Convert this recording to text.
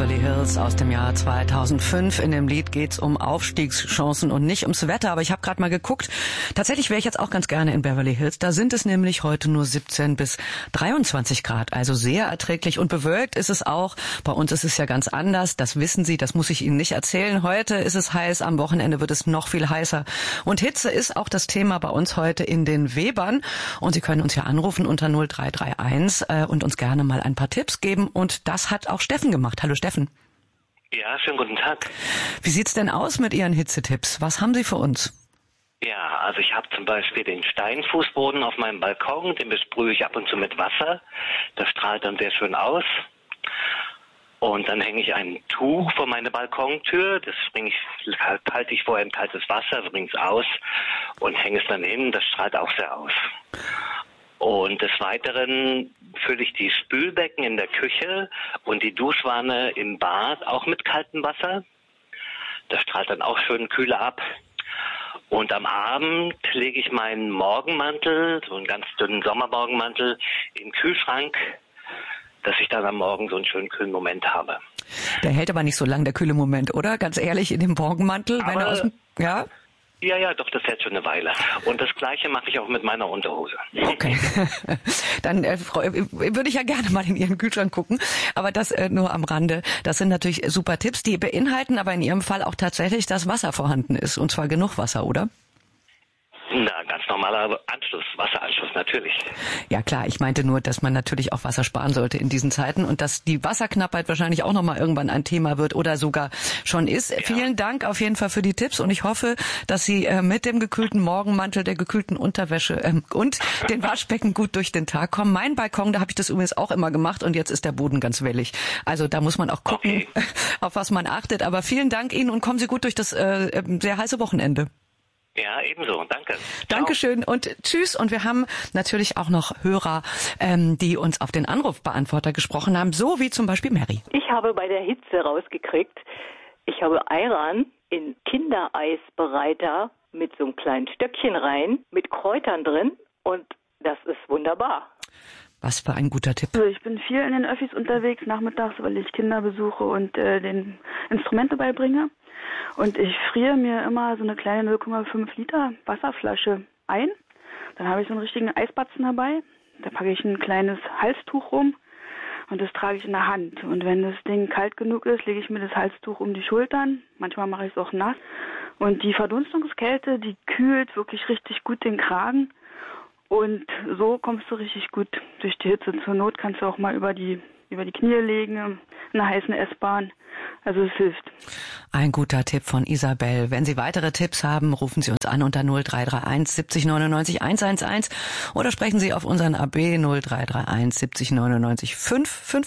Beverly Hills aus dem Jahr 2005. In dem Lied geht's um Aufstiegschancen und nicht ums Wetter. Aber ich habe gerade mal geguckt. Tatsächlich wäre ich jetzt auch ganz gerne in Beverly Hills. Da sind es nämlich heute nur 17 bis 23 Grad. Also sehr erträglich und bewölkt ist es auch. Bei uns ist es ja ganz anders. Das wissen Sie, das muss ich Ihnen nicht erzählen. Heute ist es heiß, am Wochenende wird es noch viel heißer. Und Hitze ist auch das Thema bei uns heute in den Webern. Und Sie können uns ja anrufen unter 0331 und uns gerne mal ein paar Tipps geben. Und das hat auch Steffen gemacht. Hallo Steffen. Ja, schönen guten Tag. Wie sieht's denn aus mit Ihren Hitzetipps? Was haben Sie für uns? Ja, also ich habe zum Beispiel den Steinfußboden auf meinem Balkon, den besprühe ich ab und zu mit Wasser. Das strahlt dann sehr schön aus. Und dann hänge ich ein Tuch vor meine Balkontür, das halte ich vorher in kaltes Wasser, bringe es aus und hänge es dann hin, das strahlt auch sehr aus. Und des Weiteren fülle ich die Spülbecken in der Küche und die Duschwanne im Bad auch mit kaltem Wasser. Das strahlt dann auch schön kühle ab. Und am Abend lege ich meinen Morgenmantel, so einen ganz dünnen Sommermorgenmantel, in den Kühlschrank, dass ich dann am Morgen so einen schönen kühlen Moment habe. Der hält aber nicht so lang, der kühle Moment, oder? Ganz ehrlich, in dem Morgenmantel, wenn er aus dem... Ja? Ja, doch, das hält schon eine Weile. Und das Gleiche mache ich auch mit meiner Unterhose. Okay. Dann würde ich ja gerne mal in Ihren Kühlschrank gucken, aber das nur am Rande. Das sind natürlich super Tipps, die beinhalten aber in Ihrem Fall auch tatsächlich, dass Wasser vorhanden ist, und zwar genug Wasser, oder? Na, ganz normaler Anschluss, Wasseranschluss, natürlich. Ja klar, ich meinte nur, dass man natürlich auch Wasser sparen sollte in diesen Zeiten und dass die Wasserknappheit wahrscheinlich auch nochmal irgendwann ein Thema wird oder sogar schon ist. Ja. Vielen Dank auf jeden Fall für die Tipps und ich hoffe, dass Sie mit dem gekühlten Morgenmantel, der gekühlten Unterwäsche und den Waschbecken gut durch den Tag kommen. Mein Balkon, da habe ich das übrigens auch immer gemacht und jetzt ist der Boden ganz wellig. Also da muss man auch gucken, auf was man achtet. Aber vielen Dank Ihnen und kommen Sie gut durch das sehr heiße Wochenende. Ja, ebenso. Danke. Dankeschön und tschüss. Und wir haben natürlich auch noch Hörer, die uns auf den Anrufbeantworter gesprochen haben, so wie zum Beispiel Mary. Ich habe bei der Hitze rausgekriegt, ich habe Ayran in Kindereisbereiter mit so einem kleinen Stöckchen rein, mit Kräutern drin und das ist wunderbar. Was für ein guter Tipp. Also ich bin viel in den Öffis unterwegs nachmittags, weil ich Kinder besuche und den Instrumente beibringe. Und ich friere mir immer so eine kleine 0,5 Liter Wasserflasche ein. Dann habe ich so einen richtigen Eisbatzen dabei. Da packe ich ein kleines Halstuch rum und das trage ich in der Hand. Und wenn das Ding kalt genug ist, lege ich mir das Halstuch um die Schultern. Manchmal mache ich es auch nass. Und die Verdunstungskälte, die kühlt wirklich richtig gut den Kragen. Und so kommst du richtig gut durch die Hitze. Zur Not kannst du auch mal über die Knie legen, in einer heißen S-Bahn. Also es hilft. Ein guter Tipp von Isabel. Wenn Sie weitere Tipps haben, rufen Sie uns an unter 0331 70 99 111 oder sprechen Sie auf unseren AB 0331 70 99 555.